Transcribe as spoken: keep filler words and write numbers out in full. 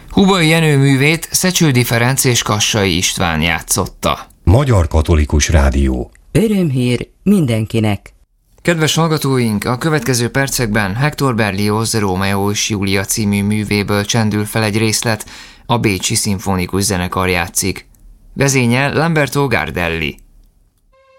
Hubay Jenő művét Szecsődi Ferenc és Kassai István játszotta. Magyar Katolikus Rádió. Örömhír mindenkinek! Kedves hallgatóink, a következő percekben Hector Berlioz Rómeó és Júlia című művéből csendül fel egy részlet, a Bécsi Szimfonikus Zenekar játszik. Vezényel Lamberto Gardelli.